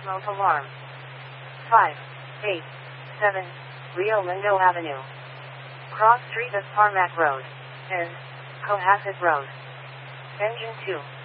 Smoke alarm. 5, 8, 7, Rio Lindo Avenue. Cross street of Tarmac Road. And Cohasset Road. Engine 2.